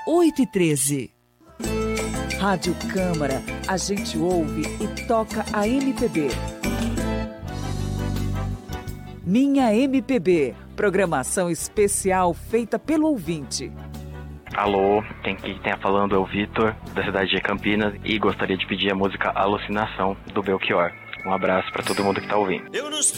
8h13. Rádio Câmara, a gente ouve e toca a MPB. Minha MPB, programação especial feita pelo ouvinte. Alô, quem tá falando é o Vitor, da cidade de Campinas, e gostaria de pedir a música Alucinação, do Belchior. Um abraço pra todo mundo que tá ouvindo.